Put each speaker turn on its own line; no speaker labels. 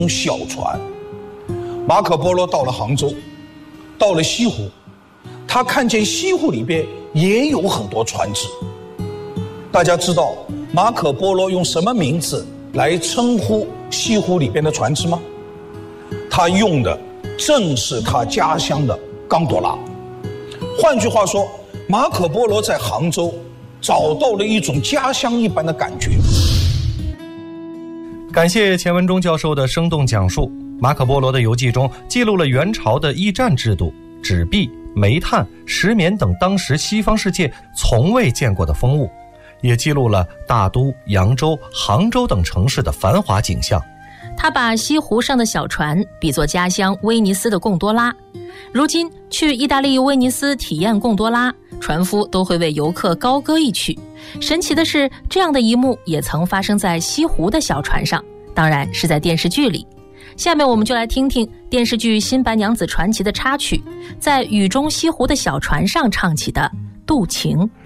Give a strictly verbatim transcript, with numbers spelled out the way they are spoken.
小船。马可波罗到了杭州，到了西湖，他看见西湖里边也有很多船只。大家知道马可波罗用什么名字来称呼西湖里边的船只吗？他用的正是他家乡的刚多拉。换句话说，马可波罗在杭州找到了一种家乡一般的感觉。
感谢钱文忠教授的生动讲述。马可波罗的游记中记录了元朝的驿站制度、纸币、煤炭、石棉等当时西方世界从未见过的风物，也记录了大都、扬州、杭州等城市的繁华景象。
他把西湖上的小船比作家乡威尼斯的贡多拉。如今去意大利威尼斯体验贡多拉，船夫都会为游客高歌一曲。神奇的是，这样的一幕也曾发生在西湖的小船上，当然是在电视剧里。下面我们就来听听电视剧《新白娘子传奇》的插曲，在雨中西湖的小船上唱起的《渡情》。